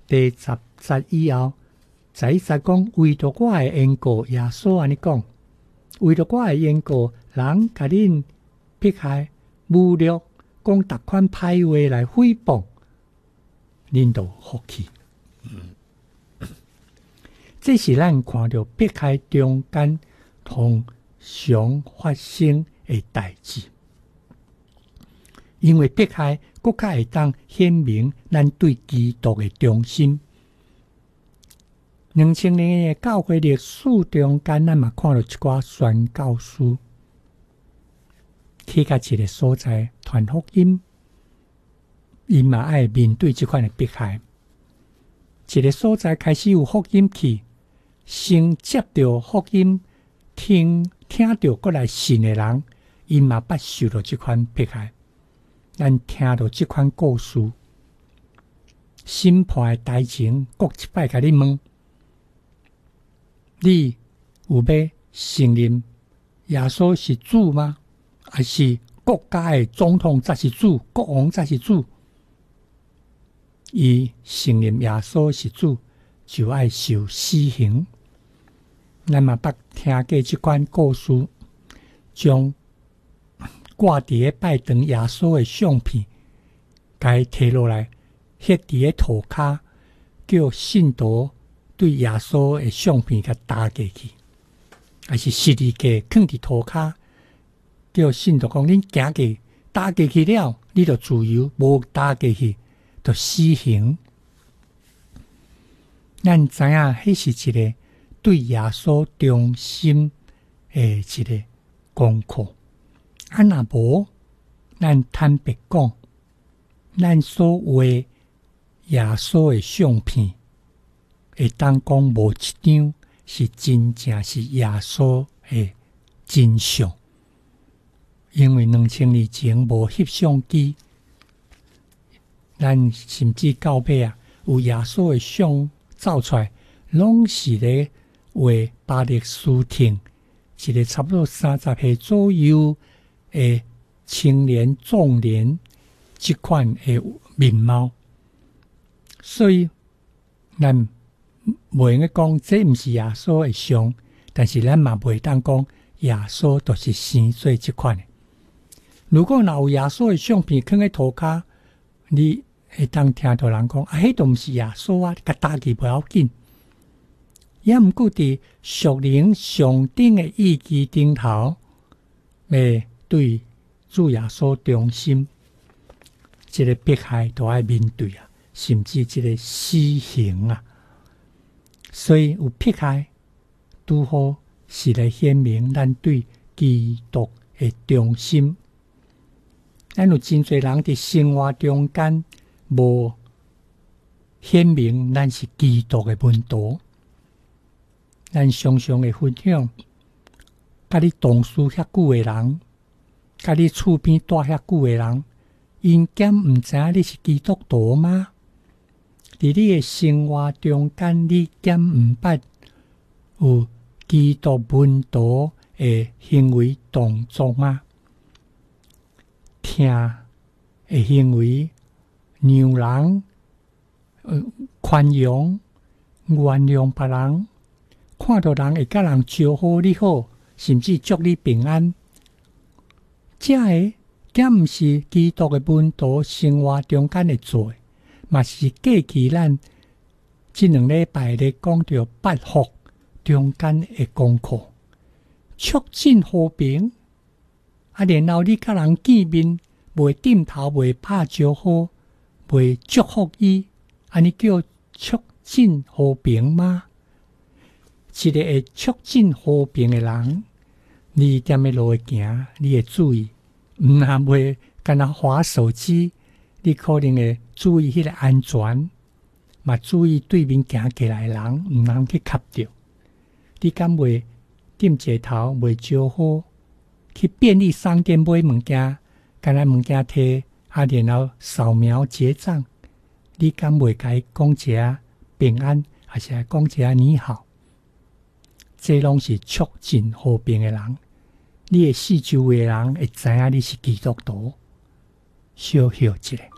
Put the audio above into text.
第10节以后，11节讲为着我的缘故，耶稣安尼讲，为着我的缘故，人甲恁迫害、侮辱，讲逐款歹话来诽谤，恁就福气。这是咱看到迫害中间通常发生的代志，因为迫害更加会当显明咱对基督的忠心。2000年的教会历史中间，咱嘛看到一寡宣教师去到一个所在传福音，因嘛爱面对这款的迫害。一个所在开始有福音去，先接到福音，听到过来信的人，因嘛捌受到这款迫害。咱听到这款故事，审判的台前，各一摆甲你问：你有要承认耶稣是主吗？还是国家的总统才是主，国王才是主？伊承认耶稣是主，就要受死刑。咱嘛捌听过这款故事，将挂伫个拜堂耶稣的相片，甲伊摕落来，ฮ็伫个涂骹，叫信徒对耶稣的相片甲打过去，还是十字架放伫涂骹，叫信徒讲：恁行过打过去了，你就自由；无打过去，就死刑。咱知影，迄是一个对耶稣忠心的一个功课。若无，咱坦白讲，咱所画耶稣的相片，会当讲无一张是真正是耶稣的真相，因为2000年前无翕相机，咱甚至到尾有耶稣的相照出来，拢是咧画巴勒斯坦一个差不多30岁左右的青年壮年这款的面貌，所以咱袂用讲这毋是耶稣的像，但是咱嘛袂当讲耶稣就是生做这款的。如果若有耶稣的相片放在涂骹，你会当听到人讲迄都毋是耶稣啊，甲打击不要紧。也毋过伫属灵上顶的意义顶头，对主耶稣忠心，这个迫害都要面对啊，甚至这个死刑啊。所以有迫害，拄好是来显明咱对基督的忠心。咱有真侪人伫生活中间无显明咱是基督的门徒。咱常常会分享，甲你同事遐久的人，甲你厝边住遐久的人，因敢毋知影你是基督徒吗？伫你的生活中间，你敢毋捌有基督门徒的行为动作吗？听的行为，让人宽容、原谅别人，看到人会甲人招呼你好，甚至祝你平安。这个敢毋是基督的门徒生活中间的做的，嘛是过去咱这2礼拜咧讲到8福中间的功课，促进和平。然后你甲人见面，袂点头，袂拍招呼，袂祝福伊，安尼叫促进和平吗？一个会促进和平的人，你踮咧路行，你会注意，毋若袂干那滑手机，你可能会注意迄个安全，嘛注意对面行过来的人，毋通去磕着。你敢袂点一头，袂招呼？去便利商店买物件，干那物件摕，然后扫描结账，你敢袂甲伊讲一下平安，还是讲一下你好？这拢是促进和平的人，你的四周围的人会知影你是基督徒，小小一个。